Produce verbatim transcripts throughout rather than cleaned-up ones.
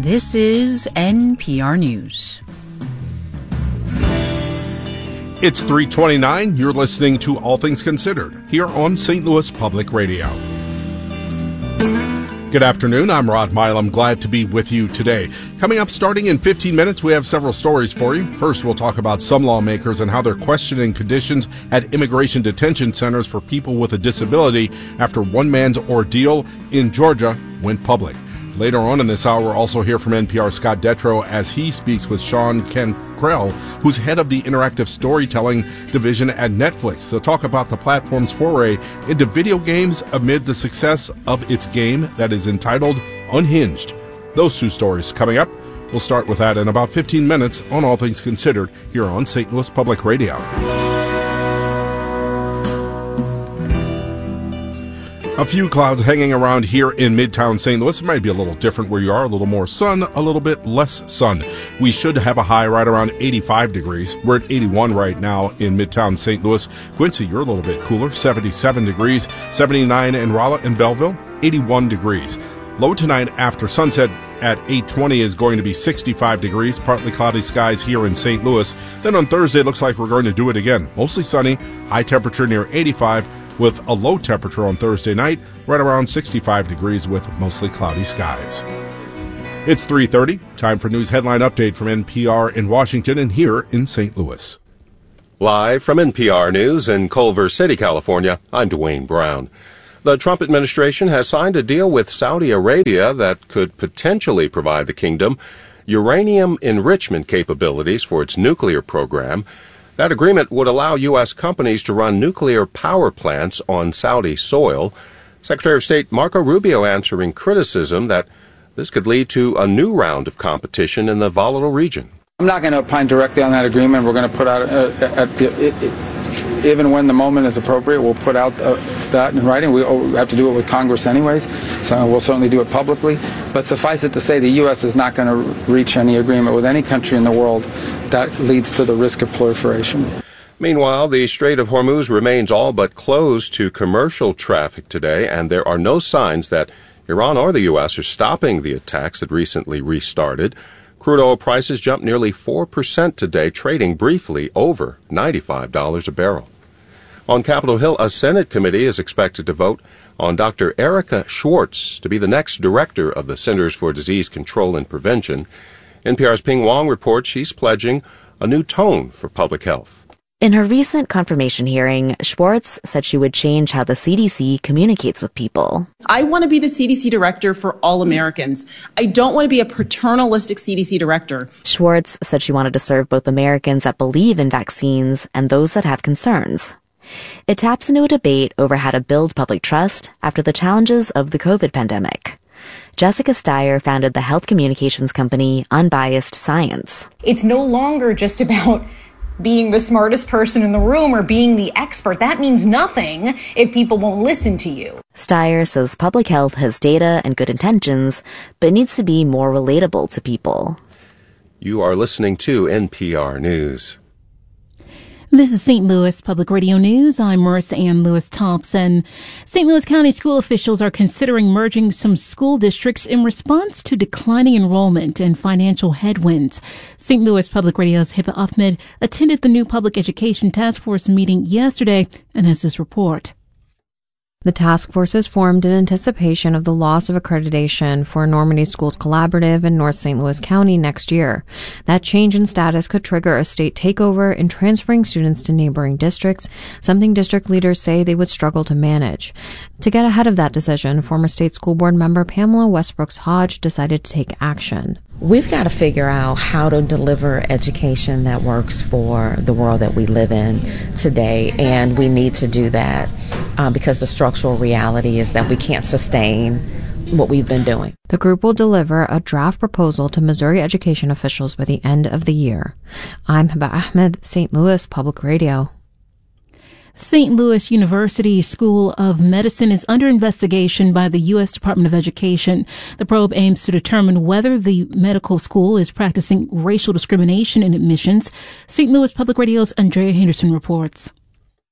This is N P R News. It's three twenty-nine. You're listening to All Things Considered here on Saint Louis Public Radio. Good afternoon. I'm Rod Milam. Glad to be with you today. Coming up starting in fifteen minutes, we have several stories for you. First, we'll talk about some lawmakers and how they're questioning conditions at immigration detention centers for people with a disability after one man's ordeal in Georgia went public. Later on in this hour, we'll also hear from N P R's Scott Detrow as he speaks with Sean Cankrell, who's head of the Interactive Storytelling Division at Netflix. They'll talk about the platform's foray into video games amid the success of its game that is entitled Unhinged. Those two stories coming up. We'll start with that in about fifteen minutes on All Things Considered here on Saint Louis Public Radio. A few clouds hanging around here in Midtown Saint Louis. It might be a little different where you are. A little more sun, a little bit less sun. We should have a high right around eighty-five degrees. We're at eighty-one right now in Midtown Saint Louis. Quincy, you're a little bit cooler, seventy-seven degrees. seventy-nine in Rolla and Belleville, eighty-one degrees. Low tonight after sunset at eight twenty is going to be sixty-five degrees. Partly cloudy skies here in Saint Louis. Then on Thursday, it looks like we're going to do it again. Mostly sunny, high temperature near eighty-five. With a low temperature on Thursday night, right around sixty-five degrees with mostly cloudy skies. It's three thirty. Time for news headline update from N P R in Washington and here in Saint Louis. Live from N P R News in Culver City, California, I'm Dwayne Brown. The Trump administration has signed a deal with Saudi Arabia that could potentially provide the kingdom uranium enrichment capabilities for its nuclear program. That agreement would allow U S companies to run nuclear power plants on Saudi soil. Secretary of State Marco Rubio answering criticism that this could lead to a new round of competition in the volatile region. I'm not going to opine directly on that agreement. We're going to put out, uh, at the, it, it, even when the moment is appropriate, we'll put out uh, that in writing. We have to do it with Congress anyways, so we'll certainly do it publicly. But suffice it to say, the U S is not going to reach any agreement with any country in the world that leads to the risk of proliferation. Meanwhile, the Strait of Hormuz remains all but closed to commercial traffic today, and there are no signs that Iran or the U S are stopping the attacks that recently restarted. Crude oil prices jumped nearly four percent today, trading briefly over ninety-five dollars a barrel. On Capitol Hill, a Senate committee is expected to vote on Doctor Erica Schwartz to be the next director of the Centers for Disease Control and Prevention. N P R's Ping Wong reports she's pledging a new tone for public health. In her recent confirmation hearing, Schwartz said she would change how the C D C communicates with people. I want to be the C D C director for all Americans. I don't want to be a paternalistic C D C director. Schwartz said she wanted to serve both Americans that believe in vaccines and those that have concerns. It taps into a debate over how to build public trust after the challenges of the COVID pandemic. Jessica Steyer founded the health communications company Unbiased Science. It's no longer just about being the smartest person in the room or being the expert. That means nothing if people won't listen to you. Steyer says public health has data and good intentions, but needs to be more relatable to people. You are listening to N P R News. This is Saint Louis Public Radio News. I'm Marissa Ann Lewis-Thompson. Saint Louis County school officials are considering merging some school districts in response to declining enrollment and financial headwinds. Saint Louis Public Radio's Hiba Ahmed attended the new Public Education Task Force meeting yesterday and has this report. The task force is formed in anticipation of the loss of accreditation for Normandy Schools Collaborative in North Saint Louis County next year. That change in status could trigger a state takeover in transferring students to neighboring districts, something district leaders say they would struggle to manage. To get ahead of that decision, former state school board member Pamela Westbrooks Hodge decided to take action. We've got to figure out how to deliver education that works for the world that we live in today, and we need to do that uh, because the structural reality is that we can't sustain what we've been doing. The group will deliver a draft proposal to Missouri education officials by the end of the year. I'm Hiba Ahmed, Saint Louis Public Radio. Saint Louis University School of Medicine is under investigation by the U S Department of Education. The probe aims to determine whether the medical school is practicing racial discrimination in admissions. Saint Louis Public Radio's Andrea Henderson reports.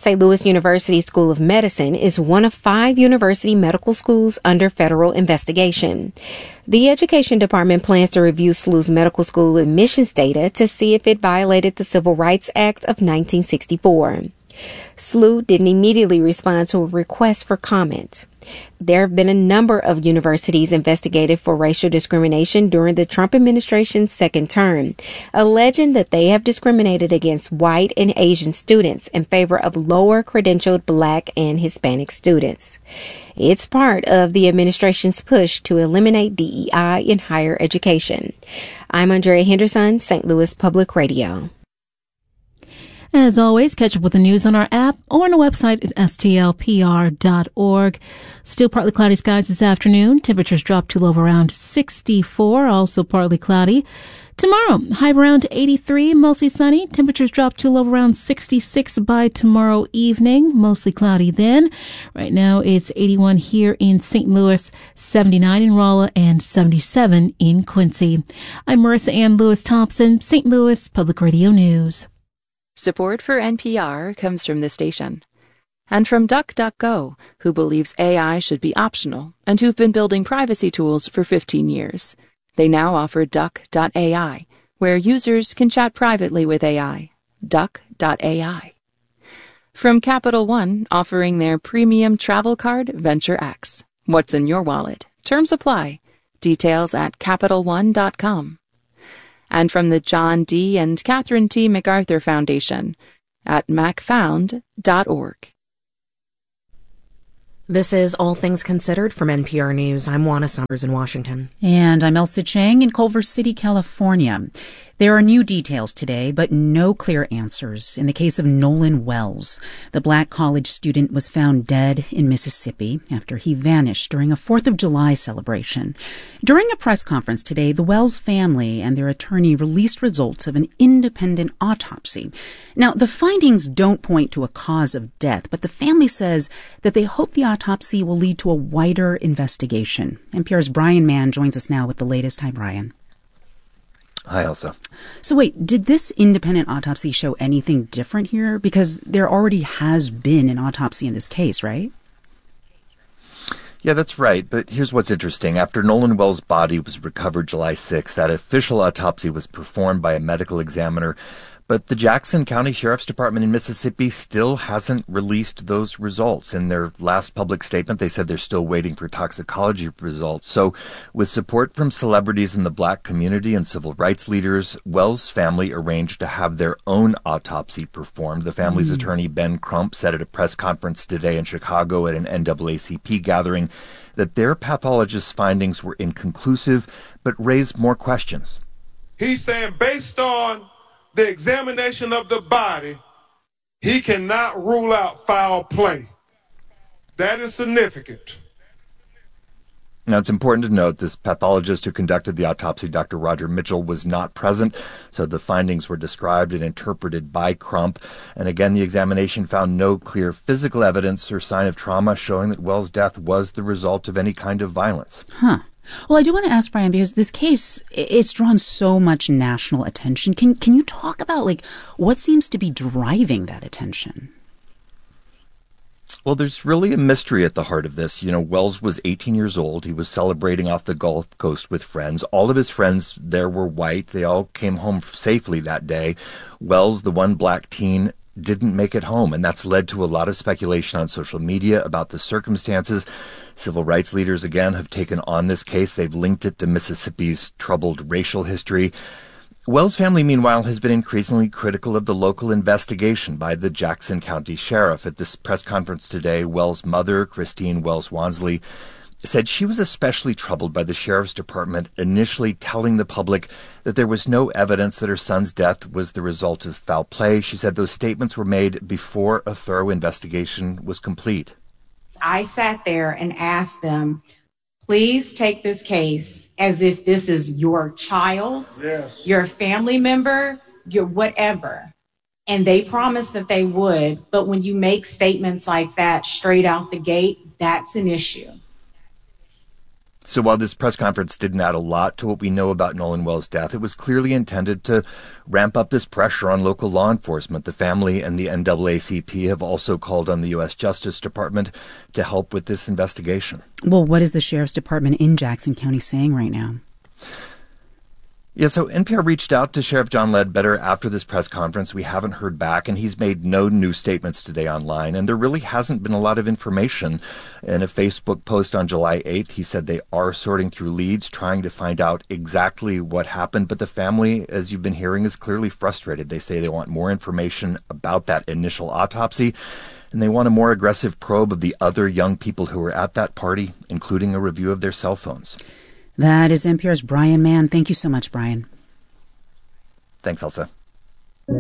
Saint Louis University School of Medicine is one of five university medical schools under federal investigation. The Education Department plans to review S L U's medical school admissions data to see if it violated the Civil Rights Act of nineteen sixty-four. S L U didn't immediately respond to a request for comment. There have been a number of universities investigated for racial discrimination during the Trump administration's second term, alleging that they have discriminated against white and Asian students in favor of lower credentialed Black and Hispanic students. It's part of the administration's push to eliminate D E I in higher education. I'm Andrea Henderson, Saint Louis Public Radio. As always, catch up with the news on our app or on our website at S T L P R dot org. Still partly cloudy skies this afternoon. Temperatures drop to low around sixty-four, also partly cloudy. Tomorrow, high around eighty-three, mostly sunny. Temperatures drop to low around sixty-six by tomorrow evening, mostly cloudy then. Right now, it's eighty-one here in Saint Louis, seventy-nine in Rolla, and seventy-seven in Quincy. I'm Marissa Ann Lewis Thompson, Saint Louis Public Radio News. Support for N P R comes from this station. And from DuckDuckGo, who believes A I should be optional and who've been building privacy tools for fifteen years. They now offer Duck dot A I, where users can chat privately with A I. Duck dot A I. From Capital One, offering their premium travel card, Venture X. What's in your wallet? Terms apply. Details at Capital One dot com. And from the John D. and Catherine T. MacArthur Foundation at mac found dot org. This is All Things Considered from N P R News. I'm Juana Summers in Washington. And I'm Elsa Chang in Culver City, California. There are new details today, but no clear answers in the case of Nolan Wells. The black college student was found dead in Mississippi after he vanished during a fourth of July celebration. During a press conference today, the Wells family and their attorney released results of an independent autopsy. Now, the findings don't point to a cause of death, but the family says that they hope the autopsy will lead to a wider investigation. N P R's Brian Mann joins us now with the latest. Hi, Brian. Hi, Elsa. So wait, did this independent autopsy show anything different here? Because there already has been an autopsy in this case, right? Yeah, that's right. But here's what's interesting. After Nolan Wells' body was recovered July sixth, that official autopsy was performed by a medical examiner. But the Jackson County Sheriff's Department in Mississippi still hasn't released those results. In their last public statement, they said they're still waiting for toxicology results. So with support from celebrities in the black community and civil rights leaders, Wells' family arranged to have their own autopsy performed. The family's mm. attorney, Ben Crump, said at a press conference today in Chicago at an N double A C P gathering that their pathologist's findings were inconclusive but raised more questions. He's saying based on the examination of the body, he cannot rule out foul play. That is significant. Now, it's important to note this pathologist who conducted the autopsy, Doctor Roger Mitchell, was not present, so the findings were described and interpreted by Crump. And again, the examination found no clear physical evidence or sign of trauma showing that Wells' death was the result of any kind of violence. Huh. Well, I do want to ask, Brian, because this case, it's drawn so much national attention. Can can you talk about, like, what seems to be driving that attention? Well, there's really a mystery at the heart of this. You know, Wells was eighteen years old. He was celebrating off the Gulf Coast with friends. All of his friends there were white. They all came home safely that day. Wells, the one black teen, didn't make it home, and that's led to a lot of speculation on social media about the circumstances. Civil rights leaders, again, have taken on this case. They've linked it to Mississippi's troubled racial history. Wells' family, meanwhile, has been increasingly critical of the local investigation by the Jackson County Sheriff. At this press conference today, Wells' mother, Christine Wells Wansley, said she was especially troubled by the Sheriff's Department initially telling the public that there was no evidence that her son's death was the result of foul play. She said those statements were made before a thorough investigation was complete. I sat there and asked them, please take this case as if this is your child, yes. your family member, your whatever. And they promised that they would. But when you make statements like that straight out the gate, that's an issue. So while this press conference didn't add a lot to what we know about Nolan Wells' death, it was clearly intended to ramp up this pressure on local law enforcement. The family and the N double A C P have also called on the U S Justice Department to help with this investigation. Well, what is the Sheriff's Department in Jackson County saying right now? Yeah, so N P R reached out to Sheriff John Ledbetter after this press conference. We haven't heard back, and he's made no new statements today online, and there really hasn't been a lot of information. In a Facebook post on July eighth, he said they are sorting through leads, trying to find out exactly what happened, but the family, as you've been hearing, is clearly frustrated. They say they want more information about that initial autopsy, and they want a more aggressive probe of the other young people who were at that party, including a review of their cell phones. That is N P R's Brian Mann. Thank you so much, Brian. Thanks, Elsa.